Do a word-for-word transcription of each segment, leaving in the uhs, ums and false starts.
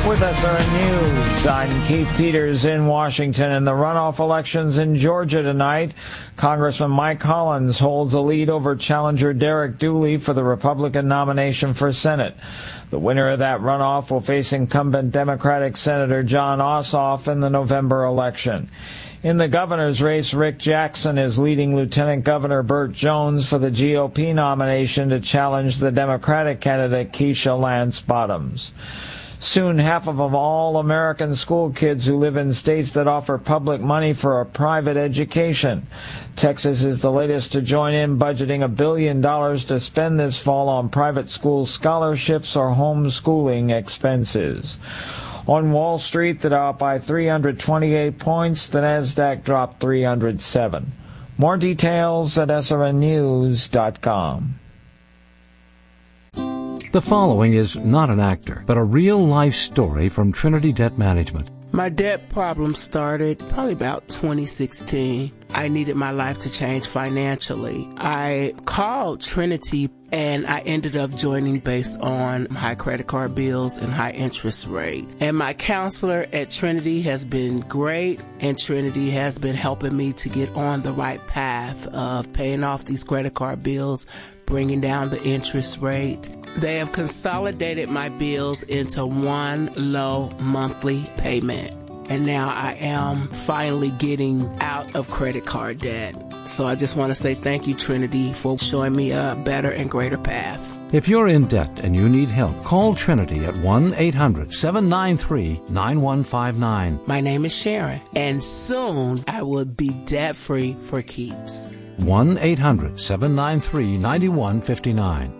With S R N News, I'm Keith Peters in Washington. In the runoff elections in Georgia tonight, Congressman Mike Hollins holds a lead over challenger Derek Dooley for the Republican nomination for Senate. The winner of that runoff will face incumbent Democratic Senator John Ossoff in the November election. In the governor's race, Rick Jackson is leading Lieutenant Governor Burt Jones for the G O P nomination to challenge the Democratic candidate Keisha Lance Bottoms. Soon, half of all American school kids who live in states that offer public money for a private education. Texas is the latest to join in, budgeting a billion dollars to spend this fall on private school scholarships or homeschooling expenses. On Wall Street, the Dow up by three hundred twenty-eight points. The Nasdaq dropped three hundred seven. More details at S R N news dot com. The following is not an actor, but a real-life story from Trinity Debt Management. My debt problem started probably about twenty sixteen. I needed my life to change financially. I called Trinity and I ended up joining based on high credit card bills and high interest rate. And my counselor at Trinity has been great, and Trinity has been helping me to get on the right path of paying off these credit card bills, bringing down the interest rate. They have consolidated my bills into one low monthly payment. And now I am finally getting out of credit card debt. So I just want to say thank you, Trinity, for showing me a better and greater path. If you're in debt and you need help, call Trinity at one eight hundred seven nine three nine one five nine. My name is Sharon, and soon I will be debt-free for keeps. one eight hundred seven nine three nine one five nine.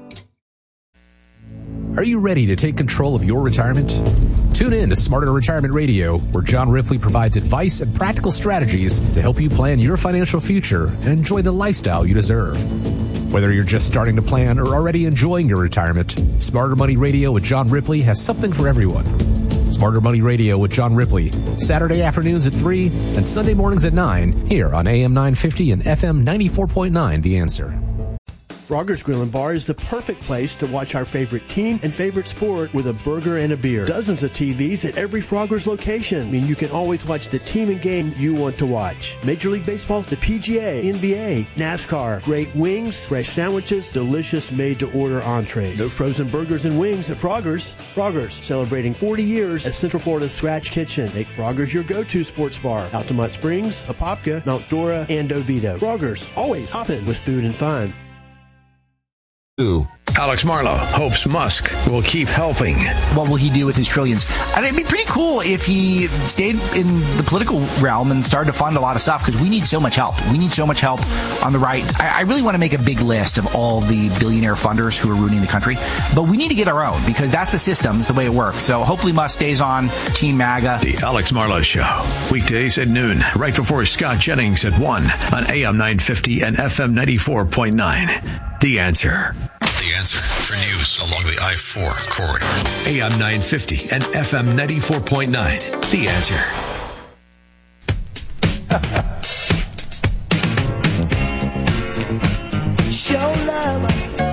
Are you ready to take control of your retirement? Tune in to Smarter Retirement Radio, where John Ripley provides advice and practical strategies to help you plan your financial future and enjoy the lifestyle you deserve. Whether you're just starting to plan or already enjoying your retirement, Smarter Money Radio with John Ripley has something for everyone. Smarter Money Radio with John Ripley, Saturday afternoons at three and Sunday mornings at nine, here on A M nine fifty and F M ninety-four point nine, The Answer. Frogger's Grill and Bar is the perfect place to watch our favorite team and favorite sport with a burger and a beer. Dozens of T Vs at every Frogger's location mean you can always watch the team and game you want to watch. Major League Baseball, the P G A, N B A, NASCAR, great wings, fresh sandwiches, delicious made-to-order entrees. No frozen burgers and wings at Frogger's. Frogger's, celebrating forty years as Central Florida's Scratch Kitchen. Make Frogger's your go-to sports bar. Altamont Springs, Apopka, Mount Dora, and Oviedo. Frogger's, always hopping with food and fun. Alex Marlow hopes Musk will keep helping. What will he do with his trillions? And it'd be pretty cool if he stayed in the political realm and started to fund a lot of stuff, because we need so much help. We need so much help on the right. I, I really want to make a big list of all the billionaire funders who are ruining the country, but we need to get our own, because that's the system, it's the way it works. So hopefully Musk stays on Team MAGA. The Alex Marlow Show, weekdays at noon, right before Scott Jennings at one on A M nine fifty and F M ninety-four point nine. The Answer. The Answer for news along the I four corridor. A M nine fifty and F M ninety-four point nine. The Answer. Show love,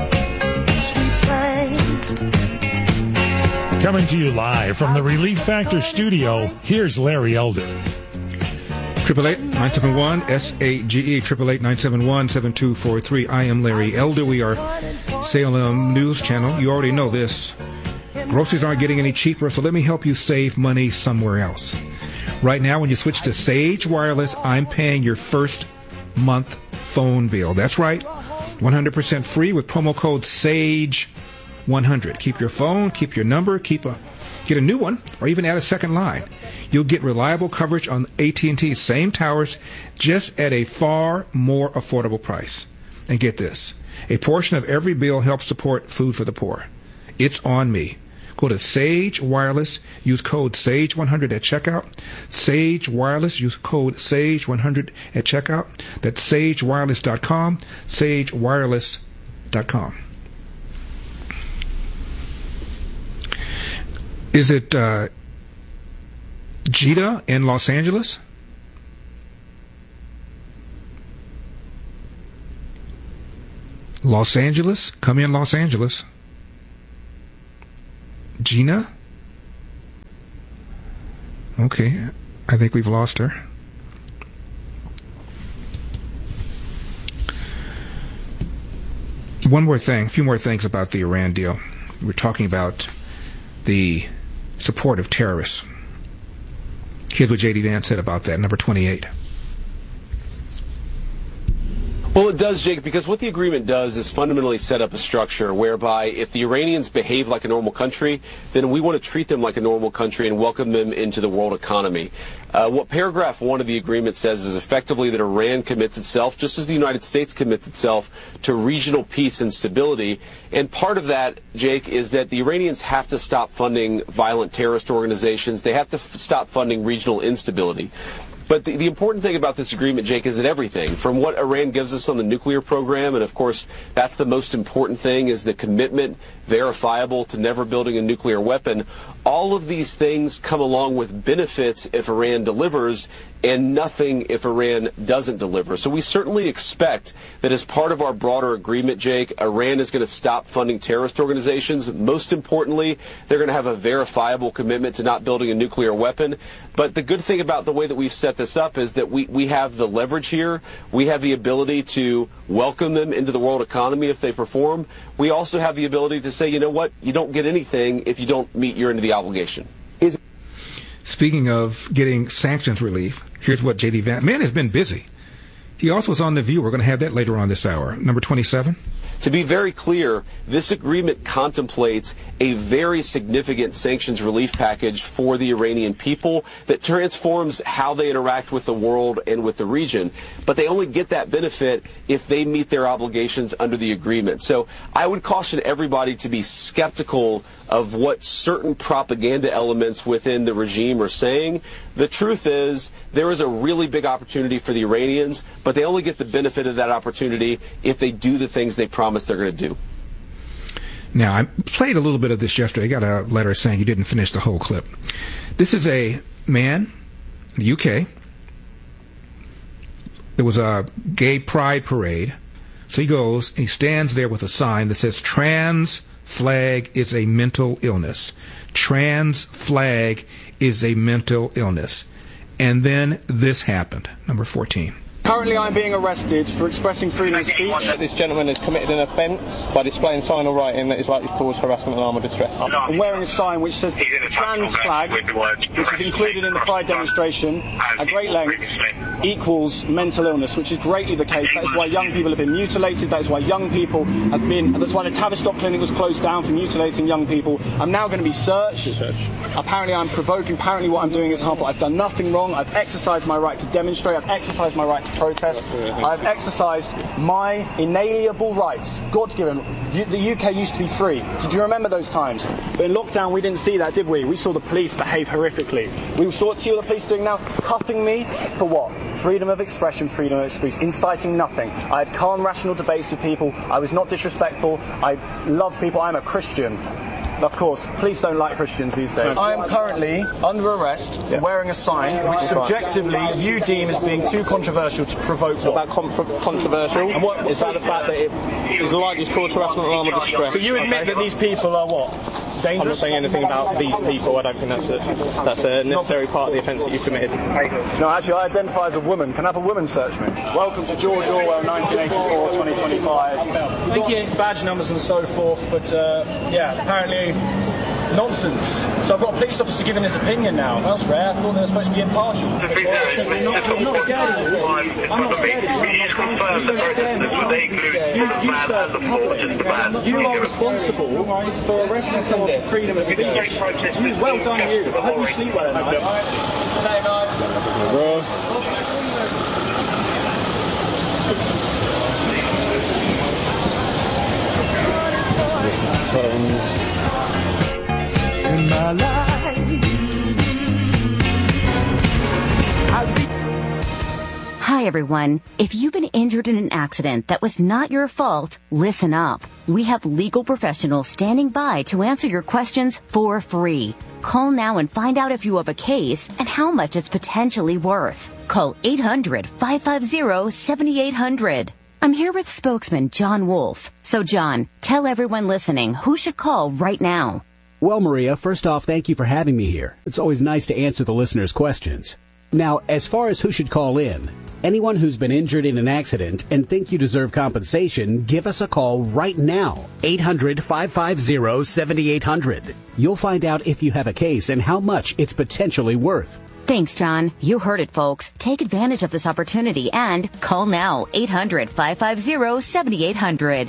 sweet thing. Coming to you live from the Relief Factor studio, here's Larry Elder. Triple eight nine seven one S A G E triple eight nine seven one seven two four three. I am Larry Elder. We are Salem News Channel. You already know this. Groceries aren't getting any cheaper, so let me help you save money somewhere else. Right now, when you switch to Sage Wireless, I'm paying your first month phone bill. That's right, one hundred percent free with promo code SAGE one hundred. Keep your phone, keep your number, keep a get a new one, or even add a second line. You'll get reliable coverage on A T and T's same towers, just at a far more affordable price. And get this, a portion of every bill helps support Food for the Poor. It's on me. Go to Sage Wireless, use code SAGE one hundred at checkout. Sage Wireless, use code SAGE one hundred at checkout. That's sage wireless dot com, sage wireless dot com. Is it uh, Gita in Los Angeles? Los Angeles? Come in, Los Angeles. Gina? Okay. I think we've lost her. One more thing, a few more things about the Iran deal. We're talking about the support of terrorists. Here's what J D. Vance said about that, number twenty-eight. Well, it does, Jake, because what the agreement does is fundamentally set up a structure whereby if the Iranians behave like a normal country, then we want to treat them like a normal country and welcome them into the world economy. Uh, what paragraph one of the agreement says is effectively that Iran commits itself, just as the United States commits itself, to regional peace and stability. And part of that, Jake, is that the Iranians have to stop funding violent terrorist organizations. They have to f- stop funding regional instability. But the, the important thing about this agreement, Jake, is that everything, from what Iran gives us on the nuclear program, and of course that's the most important thing, is the commitment, verifiable, to never building a nuclear weapon, all of these things come along with benefits if Iran delivers, and nothing if Iran doesn't deliver. So we certainly expect that as part of our broader agreement, Jake, Iran is going to stop funding terrorist organizations. Most importantly, they're going to have a verifiable commitment to not building a nuclear weapon. But the good thing about the way that we've set this up is that we, we have the leverage here. We have the ability to welcome them into the world economy if they perform. We also have the ability to say, you know what, you don't get anything if you don't meet your end of the obligation. Is- Speaking of getting sanctions relief, here's what J D. Vance... Man has been busy. He also was on The View. We're going to have that later on this hour. Number twenty-seven. To be very clear, this agreement contemplates a very significant sanctions relief package for the Iranian people that transforms how they interact with the world and with the region. But they only get that benefit if they meet their obligations under the agreement. So I would caution everybody to be skeptical of what certain propaganda elements within the regime are saying. The truth is there is a really big opportunity for the Iranians, but they only get the benefit of that opportunity if they do the things they promise they're going to do. Now, I played a little bit of this yesterday. I got a letter saying you didn't finish the whole clip. This is a man in the U K. There was a gay pride parade. So he goes, he stands there with a sign that says, "Trans flag is a mental illness. Trans flag is a mental illness." And then this happened. Number fourteen. Currently, I'm being arrested for expressing freedom of speech. This gentleman has committed an offence by displaying sign or writing that is likely to cause harassment, alarm or distress. I'm wearing a sign which says trans flag, which is included in the Pride demonstration at great lengths, equals mental illness, which is greatly the case. That is why young people have been mutilated. That is why young people have been... That's why the Tavistock Clinic was closed down for mutilating young people. I'm now going to be searched. Apparently, I'm provoking. Apparently, what I'm doing is harmful. I've done nothing wrong. I've exercised my right to demonstrate. I've exercised my right to protest. I've exercised my inalienable rights, God-given. The U K used to be free. Did you remember those times? But in lockdown, we didn't see that, did we? We saw the police behave horrifically. We saw what the police doing now, cuffing me for what? Freedom of expression, freedom of speech, inciting nothing. I had calm, rational debates with people. I was not disrespectful. I love people. I'm a Christian. Of course, police don't like Christians these days. I am currently under arrest for wearing a sign which subjectively you deem as being too controversial to provoke. What about con- controversial? And what is that the fact that it is likely to cause harassment, alarm or distress? So you admit okay. that these people are what? Dangerous? I'm not saying anything about these people. I don't think that's a, that's a necessary part of the offence that you've committed. No, actually, I identify as a woman. Can I have a woman search me? Welcome to George Orwell, nineteen eighty-four, twenty twenty-five. Thank you. Badge numbers and so forth, but uh, yeah, apparently nonsense. So I've got a police officer giving his opinion now. That's rare. I thought they were supposed to be impartial. I'm not, I'm not scared of you. I'm not scared of you. I'm not trying to you don't scare me. You, you serve the public. You are responsible for arresting someone for freedom of speech. You, well done you. I hope you sleep well at night. Good night, guys. Tones in my life. Hi, everyone. If you've been injured in an accident that was not your fault, listen up. We have legal professionals standing by to answer your questions for free. Call now and find out if you have a case and how much it's potentially worth. Call eight hundred, five five zero, seven eight zero zero. I'm here with spokesman John Wolf. So, John, tell everyone listening who should call right now. Well, Maria, first off, thank you for having me here. It's always nice to answer the listeners' questions. Now, as far as who should call in, anyone who's been injured in an accident and think you deserve compensation, give us a call right now. eight hundred, five five zero, seven eight zero zero. You'll find out if you have a case and how much it's potentially worth. Thanks, John. You heard it, folks. Take advantage of this opportunity and call now. eight hundred, five five zero, seven eight zero zero.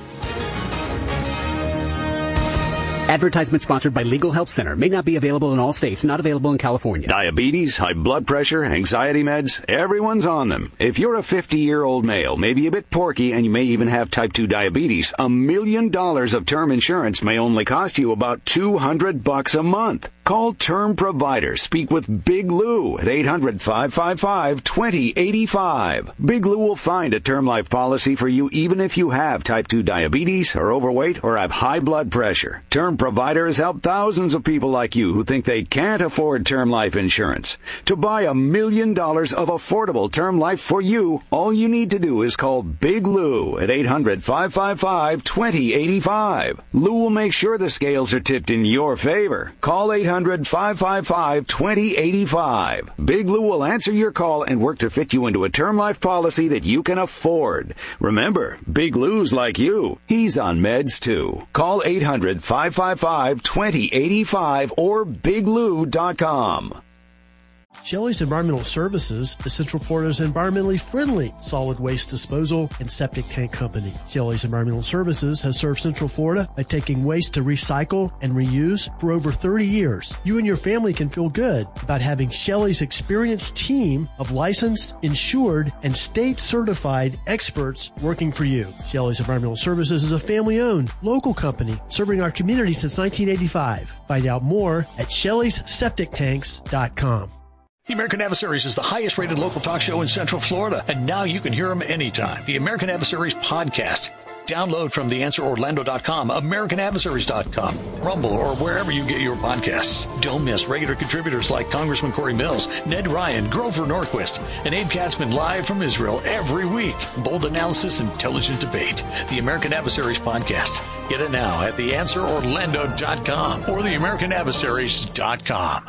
Advertisement sponsored by Legal Help Center. May not be available in all states. Not available in California. Diabetes, high blood pressure, anxiety meds, everyone's on them. If you're a fifty-year-old male, maybe a bit porky, and you may even have type two diabetes, a million dollars of term insurance may only cost you about two hundred bucks a month. Call Term Provider. Speak with Big Lou at eight hundred, five five five, two zero eight five. Big Lou will find a term life policy for you even if you have type two diabetes, are overweight, or have high blood pressure. Term Provider has helped thousands of people like you who think they can't afford term life insurance. To buy a million dollars of affordable term life for you, all you need to do is call Big Lou at eight hundred, five five five, two zero eight five. Lou will make sure the scales are tipped in your favor. Call eight hundred, five five five, two zero eight five. Big Lou will answer your call and work to fit you into a term life policy that you can afford. Remember, Big Lou's like you. He's on meds too. Call eight hundred, five five five, two zero eight five or big lou dot com. Shelley's Environmental Services is Central Florida's environmentally friendly solid waste disposal and septic tank company. Shelley's Environmental Services has served Central Florida by taking waste to recycle and reuse for over thirty years. You and your family can feel good about having Shelley's experienced team of licensed, insured, and state-certified experts working for you. Shelley's Environmental Services is a family-owned, local company serving our community since nineteen eighty-five. Find out more at shelleys septic tanks dot com. The American Adversaries is the highest rated local talk show in Central Florida, and now you can hear them anytime. The American Adversaries podcast. Download from the answer orlando dot com, american adversaries dot com, Rumble, or wherever you get your podcasts. Don't miss regular contributors like Congressman Corey Mills, Ned Ryan, Grover Norquist, and Abe Katzman live from Israel every week. Bold analysis, intelligent debate. The American Adversaries podcast. Get it now at the answer orlando dot com or the american adversaries dot com.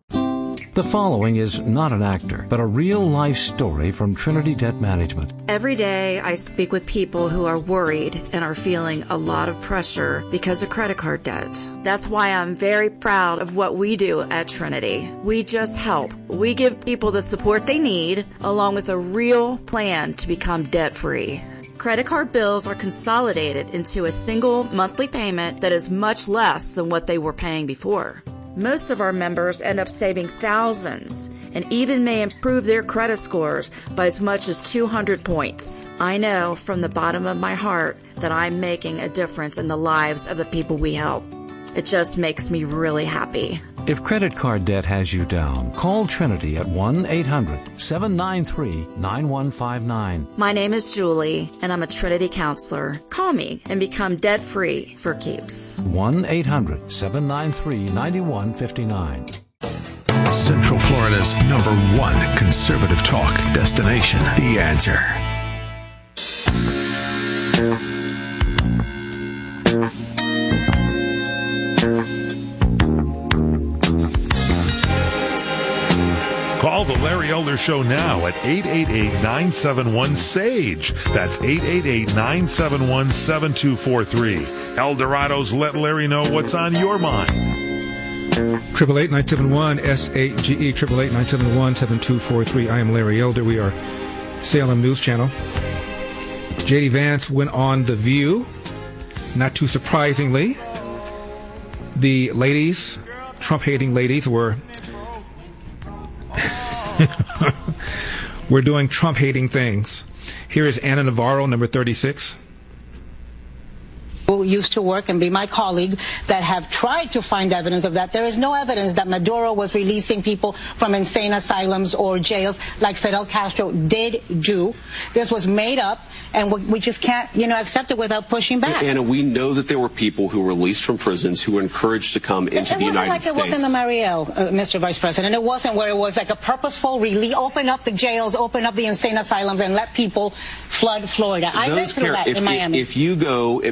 The following is not an actor, but a real-life story from Trinity Debt Management. Every day I speak with people who are worried and are feeling a lot of pressure because of credit card debt. That's why I'm very proud of what we do at Trinity. We just help. We give people the support they need, along with a real plan to become debt-free. Credit card bills are consolidated into a single monthly payment that is much less than what they were paying before. Most of our members end up saving thousands and even may improve their credit scores by as much as two hundred points. I know from the bottom of my heart that I'm making a difference in the lives of the people we help. It just makes me really happy. If credit card debt has you down, call Trinity at one eight hundred, seven nine three, nine one five nine. My name is Julie, and I'm a Trinity counselor. Call me and become debt-free for keeps. one eight hundred, seven nine three, nine one five nine. Central Florida's number one conservative talk destination. The Answer. Call the Larry Elder Show now at eight eight eight, nine seven one, S A G E. That's eight eight eight, nine seven one, seven two four three. Eldorado's Let Larry Know What's on Your Mind. Triple eight nine seven one S A G E, triple eight nine seven one seven two four three. I am Larry Elder. We are Salem News Channel. J D Vance went on The View. Not too surprisingly, the ladies, Trump-hating ladies, were we're doing Trump-hating things. Here is Anna Navarro, number thirty-six. Who used to work and be my colleague that have tried to find evidence of that. There is no evidence that Maduro was releasing people from insane asylums or jails like Fidel Castro did do. This was made up, and we, we just can't, you know, accept it without pushing back. Anna, we know that there were people who were released from prisons who were encouraged to come into it the United like States. It wasn't the Mariel, uh, Mister Vice President. It wasn't where it was like a purposeful release, open up the jails, open up the insane asylums, and let people flood Florida. I lived through that if, in Miami. If you go, it may not have been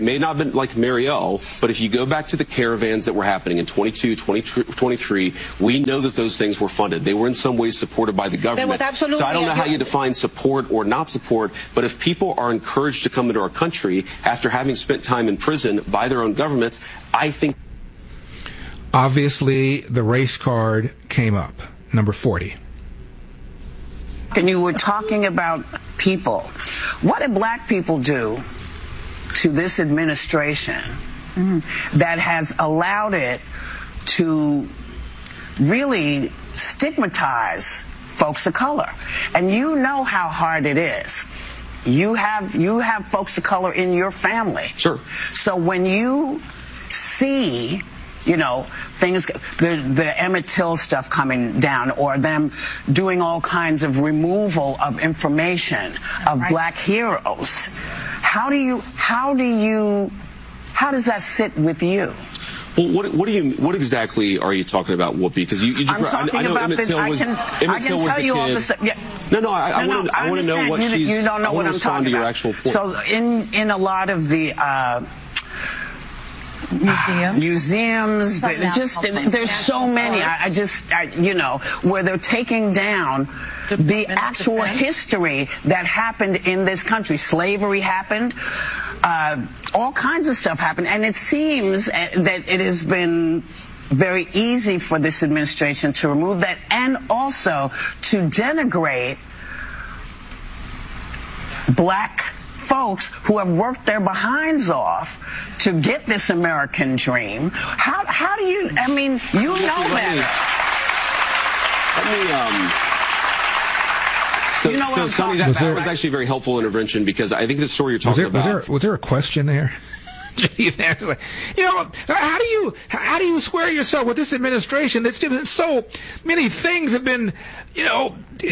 not like Marielle, but if you go back to the caravans that were happening in twenty-two, twenty-three, we know that those things were funded. They were in some ways supported by the government. There was absolutely so I don't know a- how you define support or not support, but if people are encouraged to come into our country after having spent time in prison by their own governments, I think... Obviously, the race card came up, number forty. And you were talking about people. What did black people do to this administration that has allowed it to really stigmatize folks of color? And you know how hard it is. You have you have folks of color in your family. Sure. So when you see, you know, things, the, the Emmett Till stuff coming down, or them doing all kinds of removal of information of right. black heroes, how do you, how do you, how does that sit with you? Well, what, what do you, what exactly are you talking about, Whoopi? Because you, you just, I'm talking I, I know about Emmett the, Till was, I can, Emmett I can Till was tell the you kid. all the stuff. Yeah. No, no, I, I no, want to, I, I want to know what you, she's. You don't know I what I'm respond talking to your about. actual point. So in in a lot of the. Uh, Museums, museums. That just there's so many. I, I just, I, you know, where they're taking down the, the actual history that happened in this country. Slavery happened. Uh, all kinds of stuff happened, and it seems that it has been very easy for this administration to remove that, and also to denigrate black folks who have worked their behinds off to get this American dream. How how do you, I mean, you know better. Let me, um, so, you know so Sonny, that, was, that was actually a very helpful intervention, because I think the story you're talking was there, about. Was there, was there a question there? You know, how do you how do you square yourself with this administration that's doing so many things have been, you know,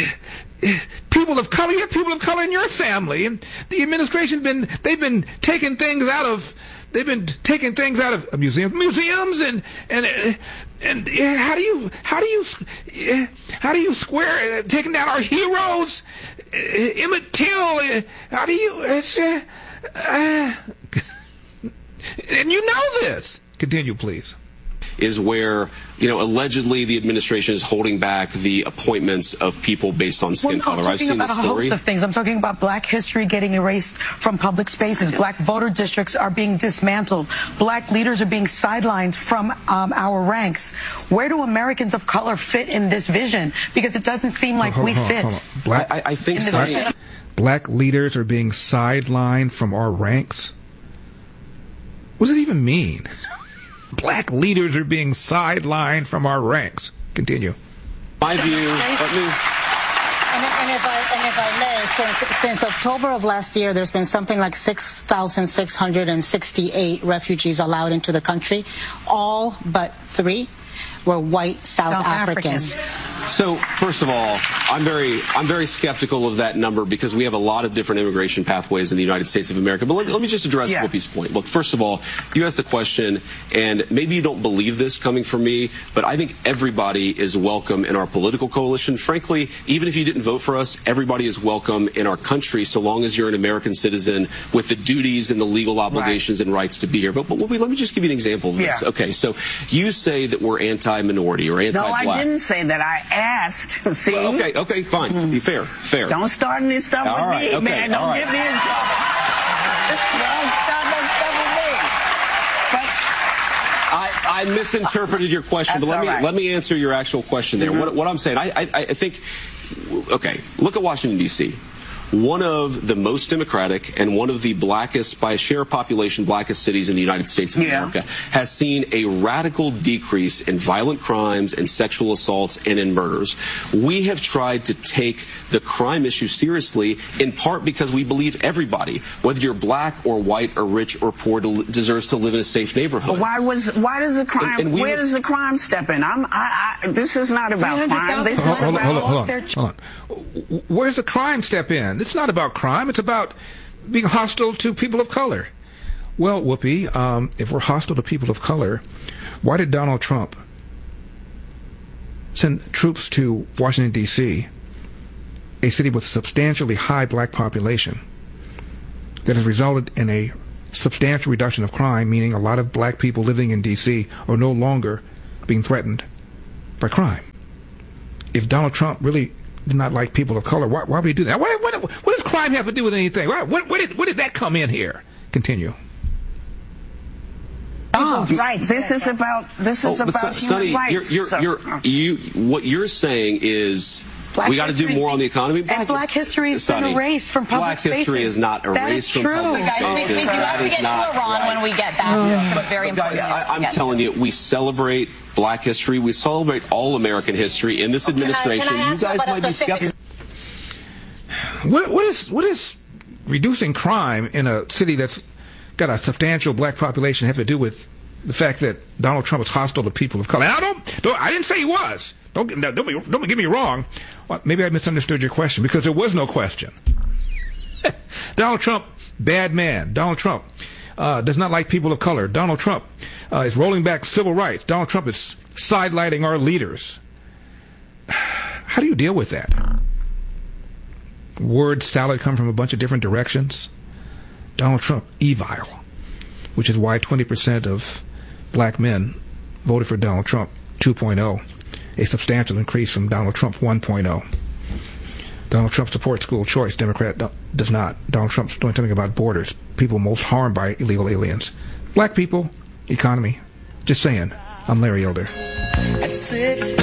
people of color, you have people of color in your family, and the administration's been they've been taking things out of they've been taking things out of museums, museums, and and and how do you how do you how do you square taking down our heroes, Emmett Till? How do you? It's, uh, uh, and you know this. Continue, please. Is where, you know, allegedly the administration is holding back the appointments of people based on skin well, no, color. I'm I've talking seen about this a story. host of things. I'm talking about black history getting erased from public spaces. Black voter districts are being dismantled. Black leaders are being sidelined from um, our ranks. Where do Americans of color fit in this vision? Because it doesn't seem like hold, we hold, fit. Hold on. Black, I, I think black, black leaders are being sidelined from our ranks. What does it even mean? Black leaders are being sidelined from our ranks. Continue. My view, let me... And, and, if I, and if I may, since, since October of last year, there's been something like six thousand six hundred sixty-eight refugees allowed into the country. All but three were white South, South Africans. Africans. So, first of all, I'm very, I'm very skeptical of that number, because we have a lot of different immigration pathways in the United States of America. But let, let me just address yeah. Whoopi's point. Look, first of all, you asked the question, and maybe you don't believe this coming from me, but I think everybody is welcome in our political coalition. Frankly, even if you didn't vote for us, everybody is welcome in our country, so long as you're an American citizen with the duties and the legal obligations right. and rights to be here. But, but Whoopi, let me just give you an example of this. Yeah. Okay, so you say that we're anti-minority or anti-black. No, I didn't say that. I asked. See? Well, okay, okay, fine. Mm. Be fair, fair. Don't start any stuff all with right, me, okay, man. Don't right. get me in trouble. Don't start no stuff with me. But I, I misinterpreted your question, That's but let me right. let me answer your actual question there. Mm-hmm. What, what I'm saying, I, I, I think, okay, look at Washington, D C One of the most democratic and one of the blackest, by a share of population, blackest cities in the United States of yeah. America, has seen a radical decrease in violent crimes and sexual assaults and in murders. We have tried to take the crime issue seriously, in part because we believe everybody, whether you're black or white or rich or poor, deserves to live in a safe neighborhood. But why was why does the crime? And, and where does the crime step in? I'm. I, I, this is not about crime. This hold, is hold, about hold, on, hold on, hold on. Where's the crime step in? It's not about crime. It's about being hostile to people of color. Well, Whoopi, um, if we're hostile to people of color, why did Donald Trump send troops to Washington, D C, a city with a substantially high black population, that has resulted in a substantial reduction of crime, meaning a lot of black people living in D C are no longer being threatened by crime. If Donald Trump really did not like people of color, why, why would he do that? What, what, what does crime have to do with anything? What, what, what, did, what did that come in here? Continue. Oh, right. This is about this is oh, about human Sonny, rights. You're, you're, so. you're, you, what you're saying is Black we got to do more on the economy. Black, and Black history has been erased from public Black spaces. history is not erased from true. public Guys, spaces. we, we do have to get to Iran right. when we get back. There's some very important Guys, I, I'm to telling you, we celebrate Black history. We celebrate all American history. In this administration, can I, can I you guys might be skeptical. What, what is what is reducing crime in a city that's got a substantial black population have to do with the fact that Donald Trump is hostile to people of color? Now, don't, don't, I didn't say he was. Don't, don't, be, don't get me wrong. Well, maybe I misunderstood your question because there was no question. Donald Trump, bad man. Donald Trump uh, does not like people of color. Donald Trump uh, is rolling back civil rights. Donald Trump is sidelighting our leaders. How do you deal with that? Word salad come from a bunch of different directions. Donald Trump, evil, which is why twenty percent of black men voted for Donald Trump two point oh, a substantial increase from Donald Trump one point oh. Donald Trump supports school choice. Democrat does not. Donald Trump's doing something about borders. People most harmed by illegal aliens. Black people, economy. Just saying. I'm Larry Elder. That's it.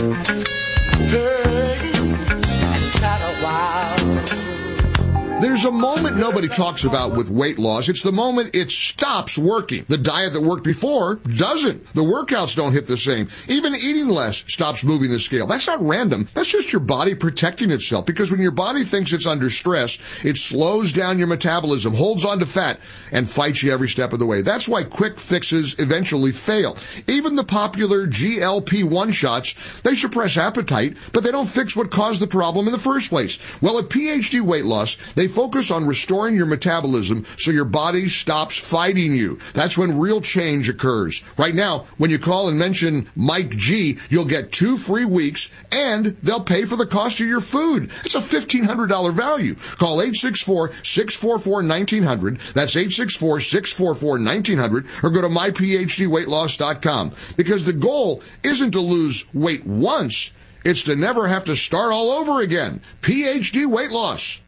Hey, chat a while. There's a moment nobody talks about with weight loss. It's the moment it stops working. The diet that worked before doesn't. The workouts don't hit the same. Even eating less stops moving the scale. That's not random. That's just your body protecting itself. Because when your body thinks it's under stress, it slows down your metabolism, holds on to fat, and fights you every step of the way. That's why quick fixes eventually fail. Even the popular G L P one shots, they suppress appetite, but they don't fix what caused the problem in the first place. Well, at P H D Weight Loss, they focus on restoring your metabolism so your body stops fighting you. That's when real change occurs. Right now, when you call and mention Mike G, you'll get two free weeks and they'll pay for the cost of your food. It's a fifteen hundred dollars value. Call eight six four, six four four, one nine zero zero. That's eight six four, six four four, one nine zero zero or go to my p h d weight loss dot com because the goal isn't to lose weight once. It's to never have to start all over again. P H D Weight Loss.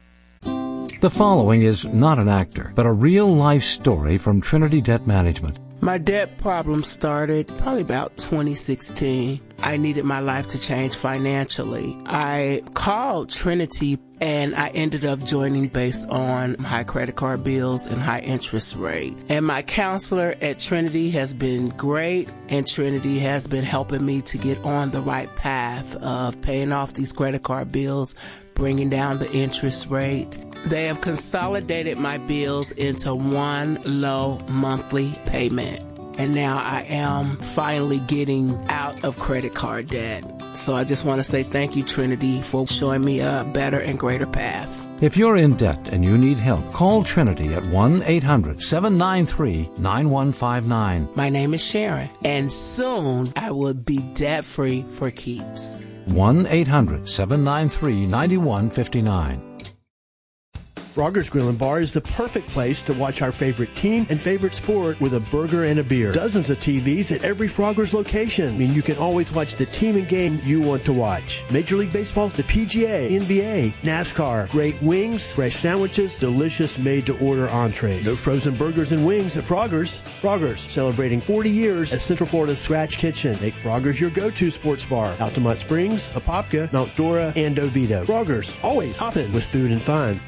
The following is not an actor, but a real-life story from Trinity Debt Management. My debt problem started probably about twenty sixteen. I needed my life to change financially. I called Trinity and I ended up joining based on high credit card bills and high interest rate. And my counselor at Trinity has been great, and Trinity has been helping me to get on the right path of paying off these credit card bills, bringing down the interest rate. They have consolidated my bills into one low monthly payment. And now I am finally getting out of credit card debt. So I just want to say thank you, Trinity, for showing me a better and greater path. If you're in debt and you need help, call Trinity at one eight hundred, seven nine three, nine one five nine. My name is Sharon, and soon I will be debt-free for keeps. one eight hundred, seven nine three, nine one five nine. Frogger's Grill and Bar is the perfect place to watch our favorite team and favorite sport with a burger and a beer. Dozens of T Vs at every Frogger's location. I mean, you can always watch the team and game you want to watch. Major League Baseball, the P G A, N B A, NASCAR, great wings, fresh sandwiches, delicious made-to-order entrees. No frozen burgers and wings at Frogger's. Frogger's, celebrating forty years as Central Florida's Scratch Kitchen. Make Frogger's your go-to sports bar. Altamont Springs, Apopka, Mount Dora, and Oviedo. Frogger's, always hopping with food and fun.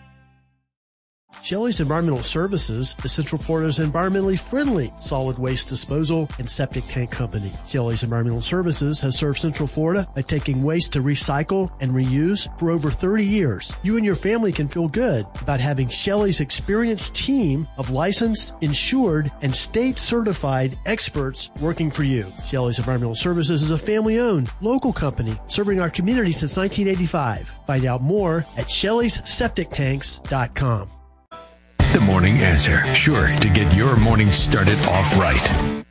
Shelley's Environmental Services is Central Florida's environmentally friendly solid waste disposal and septic tank company. Shelley's Environmental Services has served Central Florida by taking waste to recycle and reuse for over thirty years. You and your family can feel good about having Shelley's experienced team of licensed, insured, and state-certified experts working for you. Shelley's Environmental Services is a family-owned, local company serving our community since nineteen eighty-five. Find out more at shelleys septic tanks dot com. The Morning Answer, sure to get your morning started off right.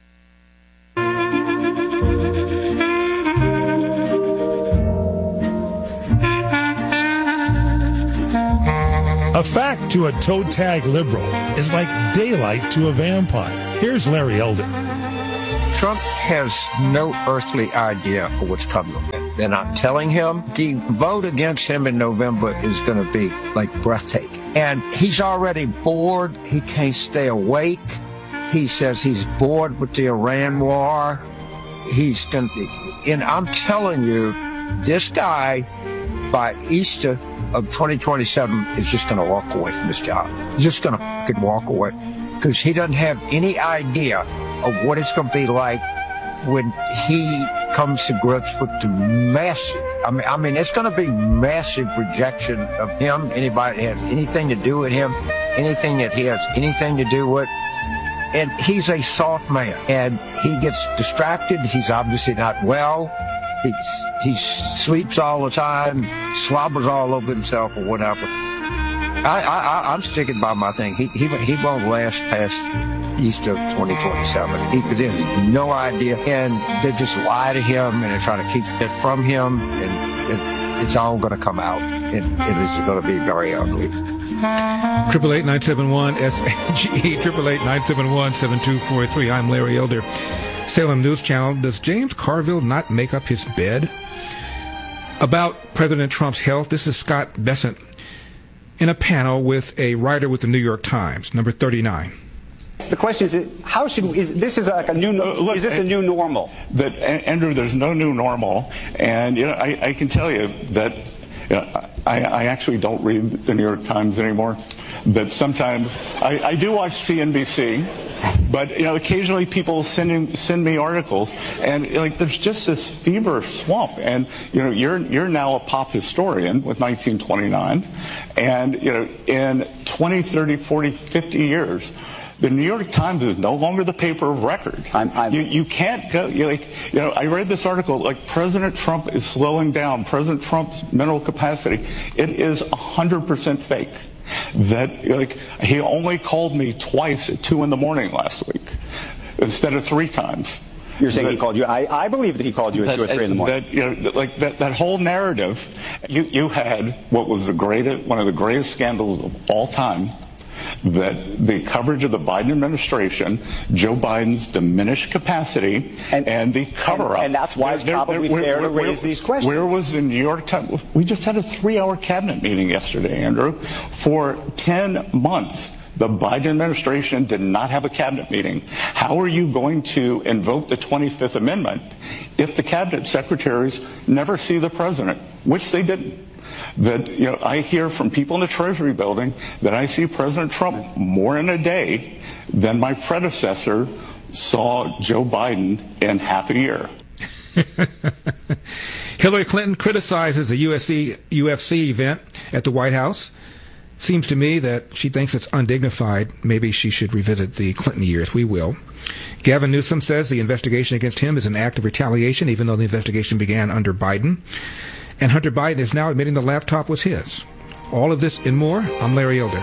A fact to a toe tag liberal is like daylight to a vampire. Here's Larry Elder. Trump has no earthly idea of what's coming. They're not telling him. The vote against him in November is going to be like breathtaking. And he's already bored. He can't stay awake. He says he's bored with the Iran war. He's going to, and I'm telling you, this guy, by Easter of twenty twenty-seven, is just going to walk away from his job. He's just going to fucking walk away because he doesn't have any idea of what it's going to be like when he comes to grips with the massive, I mean, I mean, it's going to be massive rejection of him, anybody that has anything to do with him, anything that he has anything to do with. And he's a soft man, and he gets distracted. He's obviously not well. He, he sleeps all the time, slobbers all over himself or whatever. I, I, I'm sticking by my thing. He, he, he won't last past Easter twenty twenty-seven. He, they have no idea, and they just lie to him, and they try to keep it from him, and it, it's all going to come out, and it is going to be very ugly. Triple eight nine seven one S A G E, triple eight nine seven one seven two four three. I'm Larry Elder. Salem News Channel. Does James Carville not make up his bed? About President Trump's health, this is Scott Bessent in a panel with a writer with the New York Times, number thirty-nine. The question is, how should is this is like a new uh, look, is this a new normal? That Andrew, there's no new normal, and you know I, I can tell you that you know, I, I actually don't read the New York Times anymore, but sometimes I, I do watch C N B C. But you know, occasionally people send in, send me articles, and like there's just this fever swamp. And you know, you're you're now a pop historian with nineteen twenty-nine, and you know, in twenty, thirty, forty, fifty years, the New York Times is no longer the paper of record. I'm, I'm, you you can't go. You like you know, I read this article like President Trump is slowing down. President Trump's mental capacity. It is a hundred percent fake. That like he only called me twice at two in the morning last week instead of three times. You're saying that, he called you? I, I believe that he called you at that, two or three in the morning. That, you know, like that, that whole narrative, you you had what was the greatest, one of the greatest scandals of all time. That the coverage of the Biden administration, Joe Biden's diminished capacity, and, and the cover-up. And, and that's why it's probably where, fair where, to raise where, these questions. Where was the New York Times? We just had a three-hour cabinet meeting yesterday, Andrew. For ten months, the Biden administration did not have a cabinet meeting. How are you going to invoke the twenty-fifth Amendment if the cabinet secretaries never see the president, which they didn't? That you know, I hear from people in the Treasury building that I see President Trump more in a day than my predecessor saw Joe Biden in half a year. Hillary Clinton criticizes a U F C, U F C event at the White House. Seems to me that she thinks it's undignified. Maybe she should revisit the Clinton years. We will. Gavin Newsom says the investigation against him is an act of retaliation, even though the investigation began under Biden. And Hunter Biden is now admitting the laptop was his. All of this and more. I'm Larry Elder.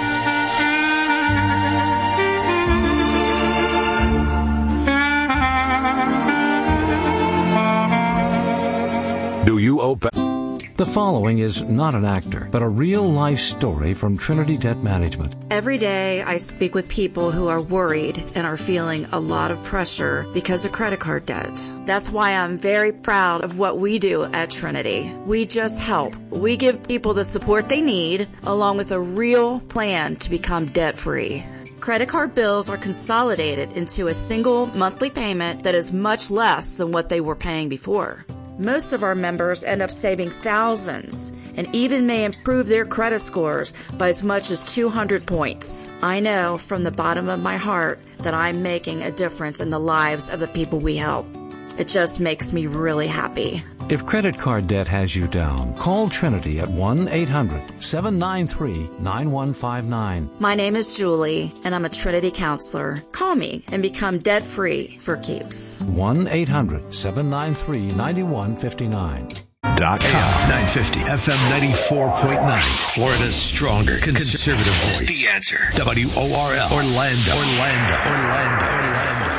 Do you open? The following is not an actor, but a real-life story from Trinity Debt Management. Every day I speak with people who are worried and are feeling a lot of pressure because of credit card debt. That's why I'm very proud of what we do at Trinity. We just help. We give people the support they need, along with a real plan to become debt-free. Credit card bills are consolidated into a single monthly payment that is much less than what they were paying before. Most of our members end up saving thousands and even may improve their credit scores by as much as two hundred points. I know from the bottom of my heart that I'm making a difference in the lives of the people we help. It just makes me really happy. If credit card debt has you down, call Trinity at one eight hundred seven nine three nine one five nine. My name is Julie, and I'm a Trinity counselor. Call me and become debt-free for keeps. one eight hundred seven nine three nine one five nine. Dot com. nine fifty F M ninety-four point nine. Florida's stronger conservative voice. The Answer. W O R L. Orlando. Orlando. Orlando. Orlando.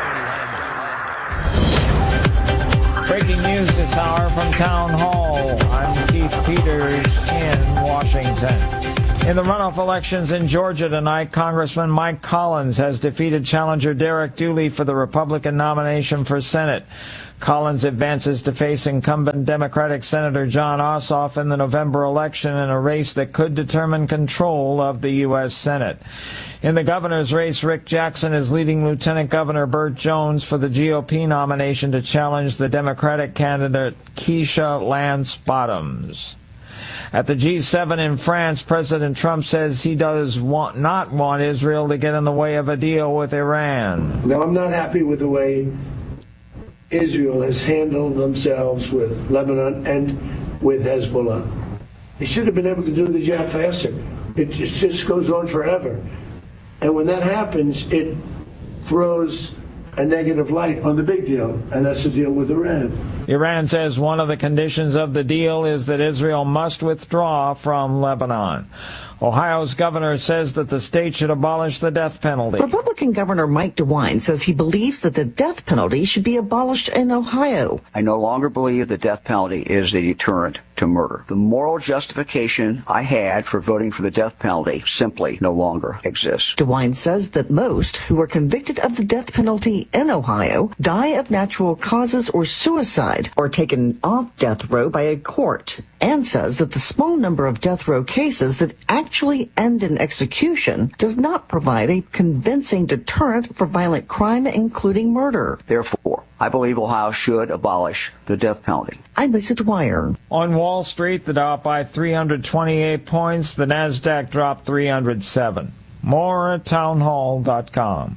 Breaking news this hour from Town Hall. I'm Keith Peters in Washington. In the runoff elections in Georgia tonight, Congressman Mike Collins has defeated challenger Derek Dooley for the Republican nomination for Senate. Collins advances to face incumbent Democratic Senator John Ossoff in the November election in a race that could determine control of the U S Senate. In the governor's race, Rick Jackson is leading Lieutenant Governor Burt Jones for the G O P nomination to challenge the Democratic candidate Keisha Lance Bottoms. At the G seven in France, President Trump says he does want, not want Israel to get in the way of a deal with Iran. Now, I'm not happy with the way Israel has handled themselves with Lebanon and with Hezbollah. They should have been able to do the job faster. It just, just goes on forever. And when that happens, it throws a negative light on the big deal, and that's the deal with Iran. Iran says one of the conditions of the deal is that Israel must withdraw from Lebanon. Ohio's governor says that the state should abolish the death penalty. Republican Governor Mike DeWine says he believes that the death penalty should be abolished in Ohio. I no longer believe the death penalty is a deterrent to murder. The moral justification I had for voting for the death penalty simply no longer exists. DeWine says that most who are convicted of the death penalty in Ohio die of natural causes or suicide or taken off death row by a court, and says that the small number of death row cases that actually end in execution does not provide a convincing deterrent for violent crime, including murder. Therefore, I believe Ohio should abolish the death penalty. I'm Lisa Dwyer. On Wall Street, the Dow up by three hundred twenty-eight points. The Nasdaq dropped three hundred seven. More at townhall dot com.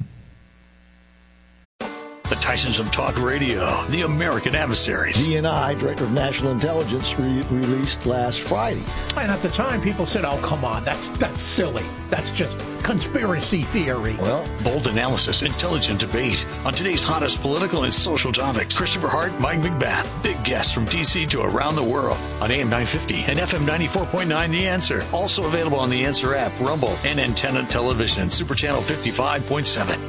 The Tysons of Talk Radio, the American Adversaries. D N I, Director of National Intelligence, re- released last Friday. And at the time, people said, oh, come on, that's that's silly. That's just conspiracy theory. Well, bold analysis, intelligent debate on today's hottest political and social topics. Christopher Hart, Mike McBath, big guests from D C to around the world on A M nine fifty and F M ninety-four point nine The Answer. Also available on the Answer app, Rumble, and Antenna Television, Super Channel fifty-five point seven.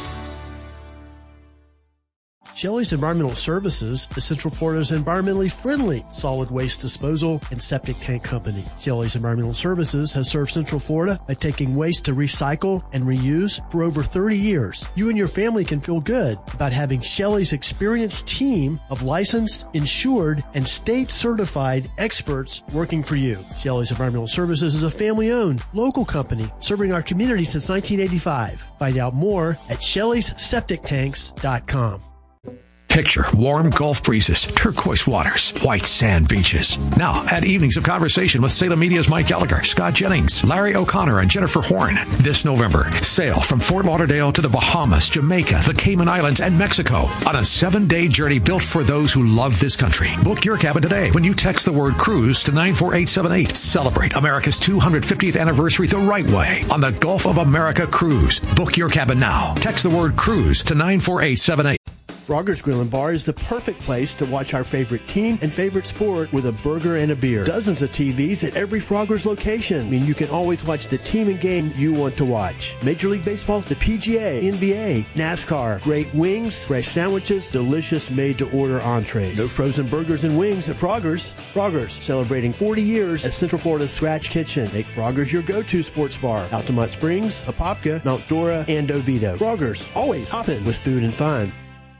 Shelley's Environmental Services is Central Florida's environmentally friendly solid waste disposal and septic tank company. Shelley's Environmental Services has served Central Florida by taking waste to recycle and reuse for over thirty years. You and your family can feel good about having Shelley's experienced team of licensed, insured, and state-certified experts working for you. Shelley's Environmental Services is a family-owned, local company serving our community since nineteen eighty-five. Find out more at shelleys septic tanks dot com. Picture warm Gulf breezes, turquoise waters, white sand beaches. Now, add evenings of conversation with Salem Media's Mike Gallagher, Scott Jennings, Larry O'Connor, and Jennifer Horn. This November, sail from Fort Lauderdale to the Bahamas, Jamaica, the Cayman Islands, and Mexico on a seven-day journey built for those who love this country. Book your cabin today when you text the word cruise to nine four eight seven eight. Celebrate America's two hundred fiftieth anniversary the right way on the Gulf of America Cruise. Book your cabin now. Text the word cruise to nine four eight seven eight. Frogger's Grill and Bar is the perfect place to watch our favorite team and favorite sport with a burger and a beer. Dozens of T Vs at every Frogger's location. I mean, you can always watch the team and game you want to watch. Major League Baseball, the P G A, N B A, NASCAR, great wings, fresh sandwiches, delicious made-to-order entrees. No frozen burgers and wings at Frogger's. Frogger's, celebrating forty years as Central Florida's Scratch Kitchen. Make Frogger's your go-to sports bar. Altamont Springs, Apopka, Mount Dora, and Oviedo. Frogger's, always hopping with food and fun.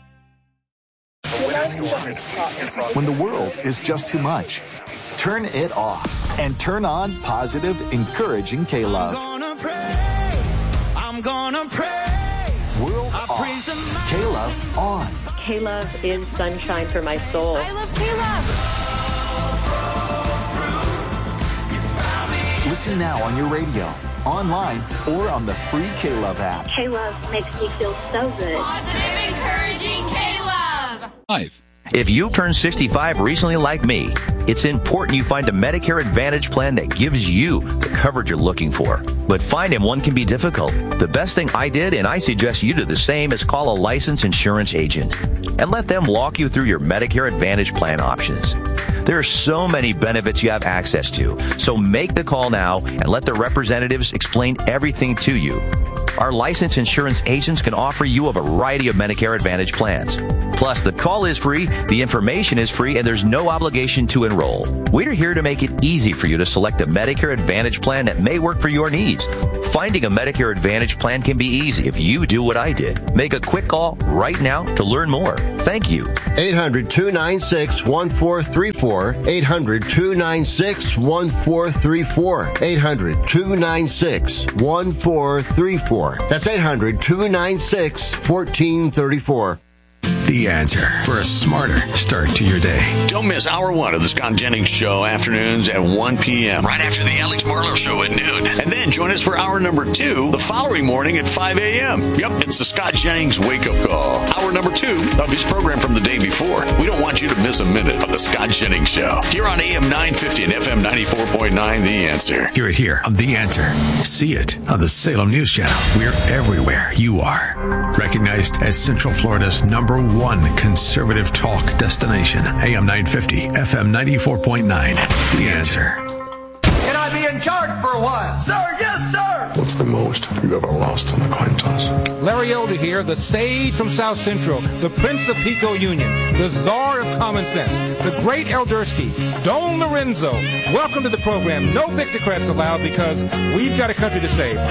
When the world is just too much, turn it off and turn on positive, encouraging K-Love. I'm gonna praise, I'm gonna praise. World I off, praise K-Love on. K-Love is sunshine for my soul. I love K-Love. Listen now on your radio, online, or on the free K-Love app. K-Love makes me feel so good. Positive, encouraging K-Love. Five. If you turned sixty-five recently like me, it's important you find a Medicare Advantage plan that gives you the coverage you're looking for. But finding one can be difficult. The best thing I did, and I suggest you do the same, is call a licensed insurance agent and let them walk you through your Medicare Advantage plan options. There are so many benefits you have access to, so make the call now and let the representatives explain everything to you. Our licensed insurance agents can offer you a variety of Medicare Advantage plans. Plus, the call is free, the information is free, and there's no obligation to enroll. We're here to make it easy for you to select a Medicare Advantage plan that may work for your needs. Finding a Medicare Advantage plan can be easy if you do what I did. Make a quick call right now to learn more. Thank you. eight hundred, two nine six, one four three four. eight hundred, two nine six, one four three four. eight hundred, two nine six, one four three four. That's eight hundred, two nine six, one four three four. The Answer for a smarter start to your day. Don't miss hour one of the Scott Jennings Show, afternoons at one p.m. right after the Alex Marlowe Show at noon. And then join us for hour number two the following morning at five a.m. Yep, it's the Scott Jennings Wake-Up Call. Hour number two of his program from the day before. We don't want you to miss a minute of the Scott Jennings Show. Here on A M nine fifty and F M ninety-four point nine, The Answer. Hear it here on The Answer. See it on the Salem News Channel. We're everywhere you are. Recognized as Central Florida's number one conservative talk destination. A M nine fifty, F M ninety-four point nine. The Answer. Can I be in charge for a while? Sir, yes, sir! What's the most you ever lost on a coin toss? Larry Elder here, the sage from South Central, the Prince of Pico Union, the czar of common sense, the great Eldersky, Don Lorenzo. Welcome to the program. No Victocrats allowed because we've got a country to save.